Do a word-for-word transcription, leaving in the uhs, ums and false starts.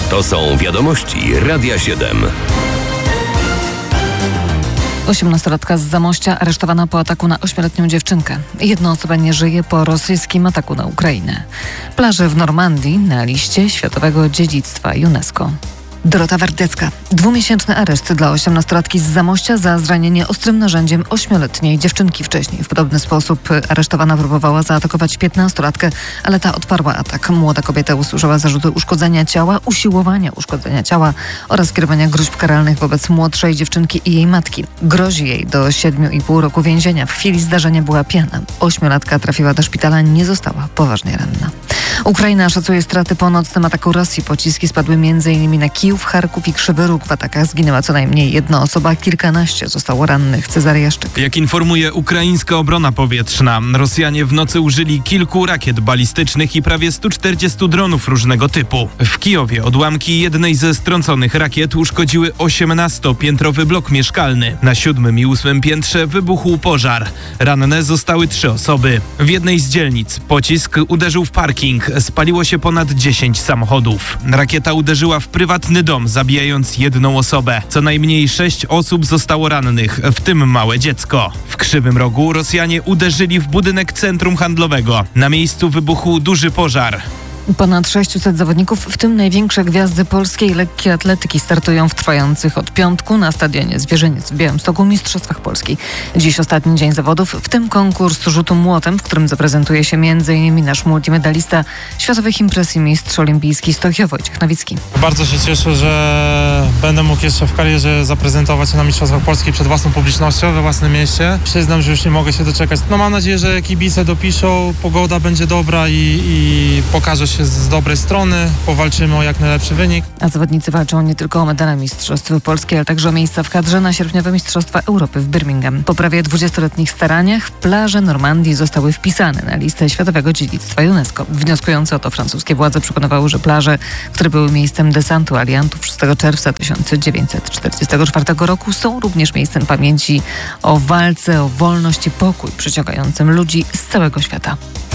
To są wiadomości Radia siedem. osiemnastolatka z Zamościa aresztowana po ataku na ośmioletnią dziewczynkę. Jedna osoba nie żyje po rosyjskim ataku na Ukrainę. Plaże w Normandii na liście Światowego Dziedzictwa UNESCO. Dorota Wardecka. Dwumiesięczny areszt dla osiemnastolatki z Zamościa za zranienie ostrym narzędziem ośmioletniej dziewczynki wcześniej. W podobny sposób aresztowana próbowała zaatakować piętnastolatkę, ale ta odparła atak. Młoda kobieta usłyszała zarzuty uszkodzenia ciała, usiłowania uszkodzenia ciała oraz kierowania gróźb karalnych wobec młodszej dziewczynki i jej matki. Grozi jej do siedmiu i pół roku więzienia. W chwili zdarzenia była pijana. Ośmiolatka trafiła do szpitala, nie została poważnie ranna. Ukraina szacuje straty po nocnym ataku Rosji. Pociski spadły między innymi na Kijów, Charków i Krzywy Róg. W atakach zginęła co najmniej jedna osoba, kilkanaście zostało rannych. Cezary Jaszczyk. Jak informuje ukraińska obrona powietrzna, Rosjanie w nocy użyli kilku rakiet balistycznych i prawie stu czterdziestu dronów różnego typu. W Kijowie odłamki jednej ze strąconych rakiet uszkodziły osiemnastopiętrowy blok mieszkalny. Na siódmym i ósmym piętrze wybuchł pożar. Ranne zostały trzy osoby. W jednej z dzielnic pocisk uderzył w parking. Spaliło się ponad dziesięć samochodów. Rakieta uderzyła w prywatny dom, zabijając jedną osobę. Co najmniej sześć osób zostało rannych, w tym małe dziecko. W Krzywym Rogu Rosjanie uderzyli w budynek centrum handlowego. Na miejscu wybuchł duży pożar. Ponad sześciuset zawodników, w tym największe gwiazdy polskiej lekkiej atletyki, startują w trwających od piątku na stadionie Zwierzyniec w Białymstoku Mistrzostwach Polski. Dziś ostatni dzień zawodów, w tym konkurs rzutu młotem, w którym zaprezentuje się między innymi nasz multimedalista światowych imprez i mistrz olimpijski z Tokio Wojciech Nowicki. Bardzo się cieszę, że będę mógł jeszcze w karierze zaprezentować się na Mistrzostwach Polski przed własną publicznością, we własnym mieście. Przyznam, że już nie mogę się doczekać. No mam nadzieję, że kibice dopiszą, pogoda będzie dobra i, i pokaże się z dobrej strony, powalczymy o jak najlepszy wynik. A zawodnicy walczą nie tylko o medale Mistrzostw Polski, ale także o miejsca w kadrze na sierpniowe Mistrzostwa Europy w Birmingham. Po prawie dwudziestoletnich staraniach plaże Normandii zostały wpisane na listę Światowego Dziedzictwa UNESCO. Wnioskujące o to francuskie władze przekonywały, że plaże, które były miejscem desantu aliantów szóstego czerwca tysiąc dziewięćset czterdziestego czwartego roku, są również miejscem pamięci o walce o wolność i pokój przyciągającym ludzi z całego świata.